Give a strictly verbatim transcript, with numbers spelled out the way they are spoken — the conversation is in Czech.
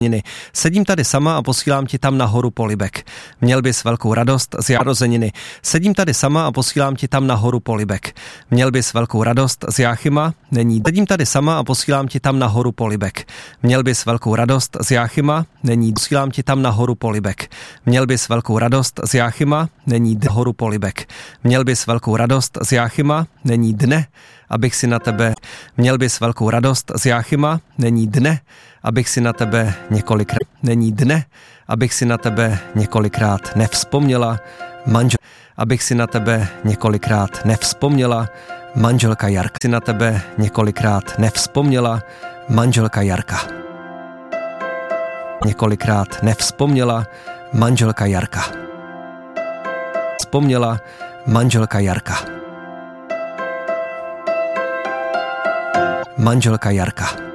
Sedím tady sama a posílám ti tam nahoru polibek. Měl bys velkou radost z narozeniny. Sedím tady sama a posílám ti tam nahoru polibek. Měl bys velkou radost z Jáchyma? Není. Sedím tady sama a posílám ti tam nahoru polibek. Měl bys velkou radost z Jáchyma? Není. Posílám ti tam nahoru polibek. Měl bys velkou radost z Jáchyma? Není. Nahoru polibek. Měl bys velkou radost z Jáchyma? Není dne, abych si na tebe. Měl bys velkou radost z Jáchyma? Není dne, abych si na tebe několikrát. Není dne, abych si na tebe několikrát nevzpomněla. Manžel, abych si na tebe několikrát nevzpomněla. Manželka Jarka. Si na tebe několikrát nevzpomněla. Manželka Jarka. Několikrát nevzpomněla. Manželka Jarka. Vzpomněla manželka Jarka. Manželka Jarka.